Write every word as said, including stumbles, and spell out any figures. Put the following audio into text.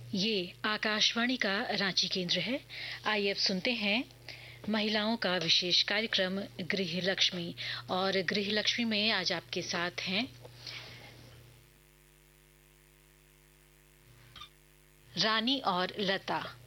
ये आकाशवाणी का रांची केंद्र है। आइए अब सुनते हैं महिलाओं का विशेष कार्यक्रम गृह लक्ष्मी। और गृह लक्ष्मी में आज आपके साथ हैं रानी और लता।